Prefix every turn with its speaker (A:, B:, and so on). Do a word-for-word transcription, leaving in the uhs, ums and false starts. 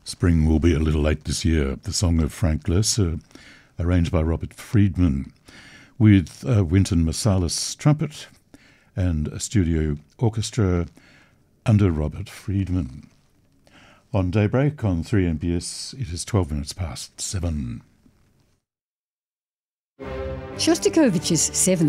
A: Spring will be a little late this year. The song of Frank Loesser, arranged by Robert Friedman, with uh, Wynton Marsalis trumpet and a studio orchestra under Robert Friedman. On Daybreak on three M P S, it is twelve minutes past seven.
B: Shostakovich's Seven